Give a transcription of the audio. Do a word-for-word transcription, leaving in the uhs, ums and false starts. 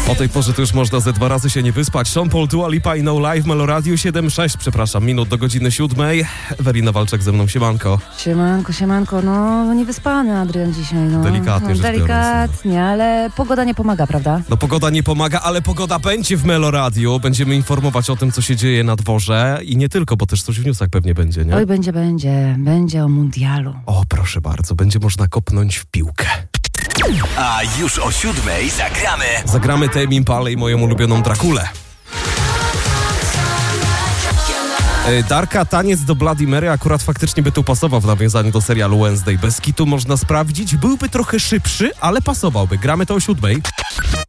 O tej porze to już można ze dwa razy się nie wyspać. Sean Paul, Dua Lipa i No Live, Meloradiu siedem sześć, przepraszam, minut do godziny siódmej. Ewelina Walczak ze mną, siemanko. Siemanko, siemanko, no niewyspany Adrian dzisiaj, no. Delikatnie no, rzecz Delikatnie, biorąc, ale pogoda nie pomaga, prawda? No pogoda nie pomaga, ale pogoda będzie w Meloradiu. Będziemy informować o tym, co się dzieje na dworze i nie tylko, bo też coś w newsach pewnie będzie, nie? Oj, będzie, będzie, będzie o mundialu. O, proszę bardzo, będzie można kopnąć w piłkę. A już o siódmej zagramy. Zagramy Tame Impalę i moją ulubioną Drakulę. Darka, taniec do Bloody Mary akurat faktycznie by tu pasował w nawiązaniu do serialu Wednesday. Bez kitu można sprawdzić, byłby trochę szybszy, ale pasowałby. Gramy to o siódmej.